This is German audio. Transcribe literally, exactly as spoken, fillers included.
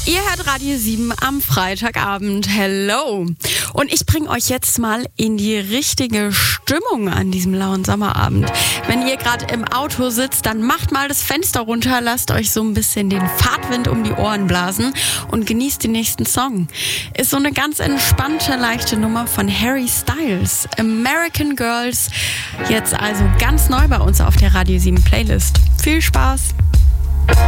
Ihr hört Radio sieben am Freitagabend. Hello! Und ich bringe euch jetzt mal in die richtige Stimmung an diesem lauen Sommerabend. Wenn ihr gerade im Auto sitzt, dann macht mal das Fenster runter, lasst euch so ein bisschen den Fahrtwind um die Ohren blasen und genießt den nächsten Song. Ist so eine ganz entspannte, leichte Nummer von Harry Styles. American Girls. Jetzt also ganz neu bei uns auf der Radio sieben Playlist. Viel Spaß!